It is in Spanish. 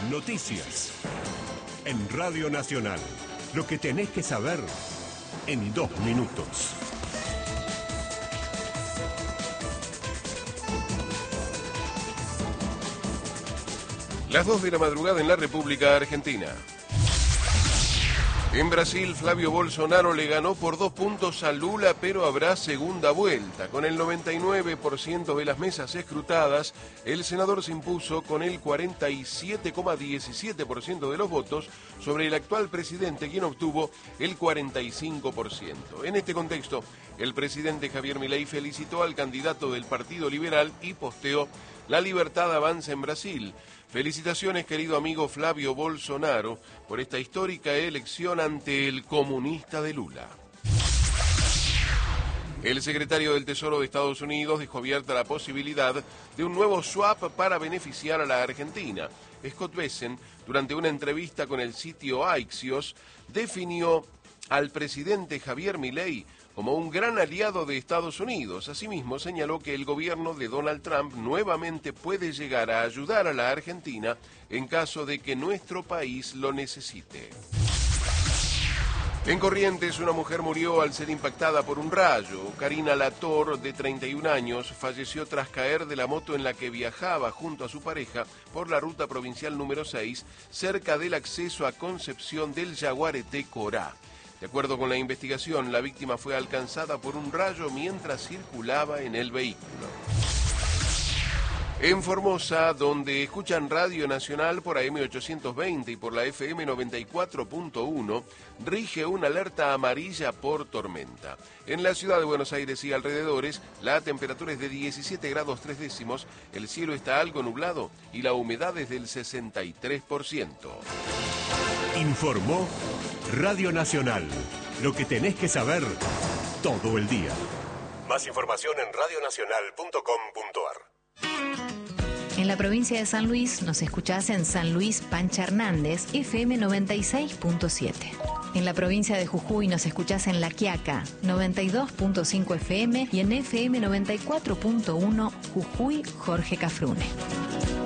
Noticias. En Radio Nacional. Lo que tenés que saber en 2 minutos. Las 2 de la madrugada en la República Argentina. En Brasil, Flavio Bolsonaro le ganó por 2 puntos a Lula, pero habrá segunda vuelta. Con el 99% de las mesas escrutadas, el senador se impuso con el 47,17% de los votos sobre el actual presidente, quien obtuvo el 45%. En este contexto, el presidente Javier Milei felicitó al candidato del Partido Liberal y posteó: "La libertad avanza en Brasil. Felicitaciones, querido amigo Flavio Bolsonaro, por esta histórica elección ante el comunista de Lula". El secretario del Tesoro de Estados Unidos dejó abierta la posibilidad de un nuevo swap para beneficiar a la Argentina. Scott Bessent, durante una entrevista con el sitio Axios, definió al presidente Javier Milei como un gran aliado de Estados Unidos. Asimismo, señaló que el gobierno de Donald Trump nuevamente puede llegar a ayudar a la Argentina en caso de que nuestro país lo necesite. En Corrientes, una mujer murió al ser impactada por un rayo. Karina Lator, de 31 años, falleció tras caer de la moto en la que viajaba junto a su pareja por la ruta provincial número 6, cerca del acceso a Concepción del Yaguareté, Corá. De acuerdo con la investigación, la víctima fue alcanzada por un rayo mientras circulaba en el vehículo. En Formosa, donde escuchan Radio Nacional por AM 820 y por la FM 94.1, rige una alerta amarilla por tormenta. En la ciudad de Buenos Aires y alrededores, la temperatura es de 17 grados 3 décimos, el cielo está algo nublado y la humedad es del 63%. Informó Radio Nacional. Lo que tenés que saber todo el día. Más información en radionacional.com.ar. En la provincia de San Luis nos escuchás en San Luis Pancha Hernández, FM 96.7. En la provincia de Jujuy nos escuchás en La Quiaca, 92.5 FM y en FM 94.1 Jujuy Jorge Cafrune.